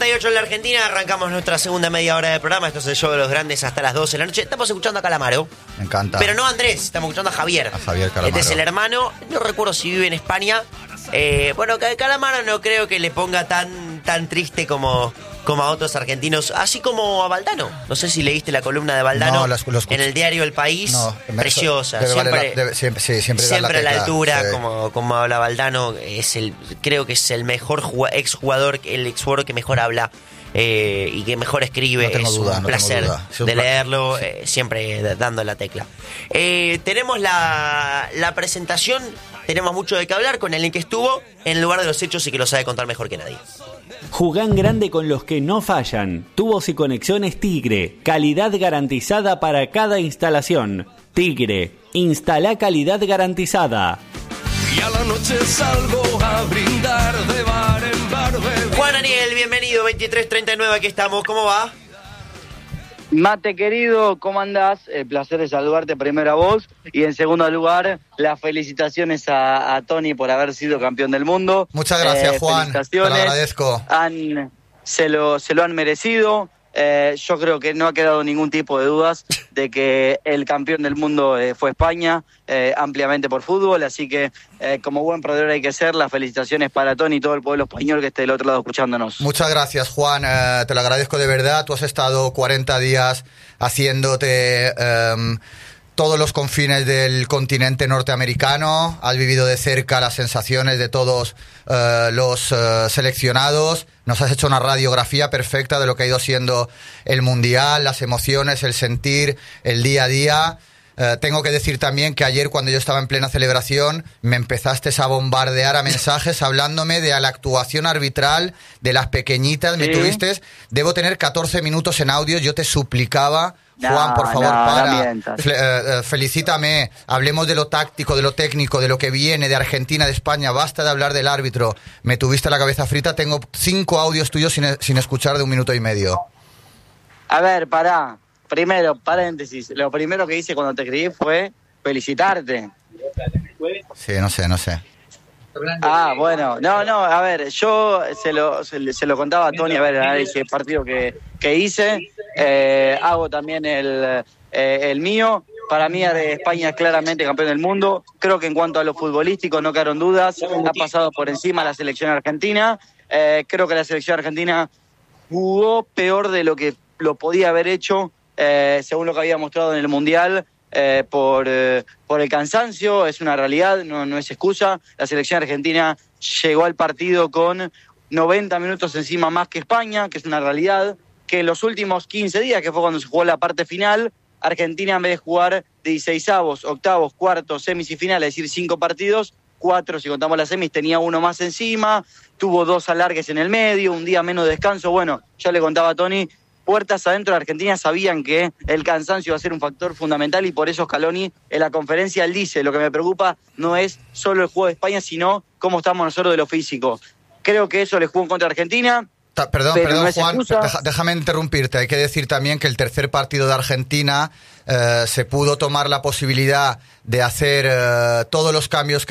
1:08 en la Argentina, arrancamos nuestra segunda media hora de programa. Esto es el show de los grandes hasta las 12 de la noche. Estamos escuchando a Calamaro. Me encanta. Pero no a Andrés, estamos escuchando a Javier. A Javier Calamaro. Este es el hermano, no recuerdo si vive en España. Bueno, Calamaro no creo que le ponga tan triste como a otros argentinos, así como a Valdano. No sé si leíste la columna de Valdano en el diario El País. No, preciosa. Siempre a la altura, sí. como habla Valdano. Creo que es el mejor exjugador que mejor habla y que mejor escribe. No tengo duda, un placer de leerlo, siempre dando la tecla. Tenemos la presentación. Tenemos mucho de qué hablar con el que estuvo en el lugar de los hechos y que lo sabe contar mejor que nadie. Jugán grande con los que no fallan. Tubos y conexiones Tigre. Calidad garantizada para cada instalación. Tigre. Instala calidad garantizada. Y a la noche salgo a brindar de bar en bar. Juan Aniel, bienvenido. 23:39, aquí estamos. ¿Cómo va? Mate querido, ¿cómo andás? El placer de saludarte primero a vos y en segundo lugar las felicitaciones a Tony por haber sido campeón del mundo. Muchas gracias, Juan, te lo agradezco. Se lo han merecido. Yo creo que no ha quedado ningún tipo de dudas de que el campeón del mundo fue España, ampliamente por fútbol, así que como buen perdedor hay que ser. Las felicitaciones para Tony y todo el pueblo español que esté del otro lado escuchándonos. Muchas gracias, Juan, te lo agradezco de verdad. Tú has estado 40 días haciéndote todos los confines del continente norteamericano, has vivido de cerca las sensaciones de todos los seleccionados, nos has hecho una radiografía perfecta de lo que ha ido siendo el Mundial, las emociones, el sentir, el día a día. Tengo que decir también que ayer, cuando yo estaba en plena celebración, me empezaste a bombardear a mensajes hablándome de la actuación arbitral de las pequeñitas. ¿Sí? Me tuviste, debo tener 14 minutos en audio, yo te suplicaba, Juan, por favor, felicítame, hablemos de lo táctico, de lo técnico, de lo que viene, de Argentina, de España, basta de hablar del árbitro. Me tuviste la cabeza frita, tengo 5 audios tuyos sin escuchar de 1 minuto y medio. A ver, pará. Primero, paréntesis, lo primero que hice cuando te escribí fue felicitarte. Sí, no sé. Ah, bueno, no, a ver, yo se lo contaba a Tony, a ver, el análisis de partido que hice, hago también el mío. Para mí España es claramente campeón del mundo. Creo que en cuanto a lo futbolístico no quedaron dudas, ha pasado por encima la selección argentina. Creo que la selección argentina jugó peor de lo que lo podía haber hecho, según lo que había mostrado en el Mundial, por el cansancio. Es una realidad, no es excusa. La selección argentina llegó al partido con 90 minutos encima más que España, que es una realidad, que en los últimos 15 días, que fue cuando se jugó la parte final, Argentina, en vez de jugar 16avos, octavos, cuartos, semis y finales, es decir, 5 partidos, 4 si contamos las semis, tenía 1 más encima, tuvo 2 alargues en el medio, un día menos de descanso. Bueno, ya le contaba a Tony, puertas adentro de Argentina sabían que el cansancio iba a ser un factor fundamental y por eso Scaloni en la conferencia él dice, lo que me preocupa no es solo el juego de España, sino cómo estamos nosotros de lo físico. Creo que eso le jugó en contra de Argentina. Perdón, no Juan, déjame interrumpirte. Hay que decir también que el tercer partido de Argentina se pudo tomar la posibilidad de hacer todos los cambios